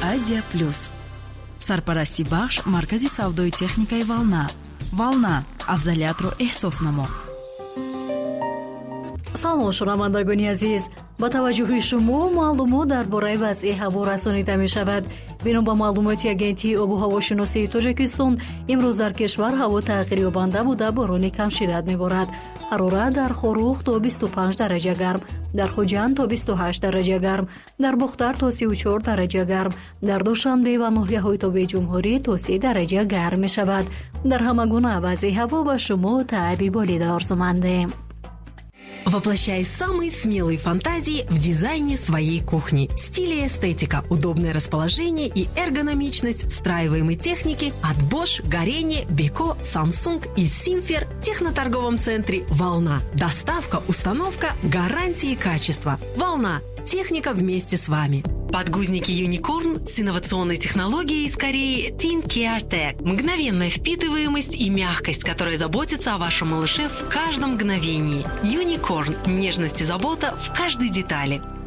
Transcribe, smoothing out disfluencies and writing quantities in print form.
Азия Плюс. Сарпарасти бахш маркази савдои техникаи Волна. Волна афзалиятро эҳсос намо. салом шунавандагони азиз, ба таваҷҷӯҳи шумо маълумот дар бораи вазъи ҳаво расонида мешавад. бино ба маълумоти агентии обу ҳавошиносии Тоҷикистон, имрӯз дар кишвар ҳаво тағйирёбанда буда борони камшиддат меборад. ҳарорат дар Хорух то 25 дараҷа гарм, дар Хуҷанд то 28 дараҷа гарм, дар Бухтар то 34 дараҷа гарм, дар Душанбе ва ноҳияҳои Тобиҷумҳурӣ то 30 дараҷа гарм мешавад. дар ҳама гуна вазъи ҳаво ба шумо таъби болида орзумандем. Воплощай самые смелые фантазии в дизайне своей кухни. Стиль и эстетика, удобное расположение и эргономичность встраиваемой техники от Bosch, Горение, Beko, Samsung и Simfer в техноторговом центре «Волна». Доставка, установка, гарантии качества. «Волна». Техника вместе с вами. Подгузники Unicorn с инновационной технологией из Кореи Teen Care Tech. Мгновенная впитываемость и мягкость, которая заботится о вашем малыше в каждом мгновении. Unicorn. Нежность и забота в каждой детали.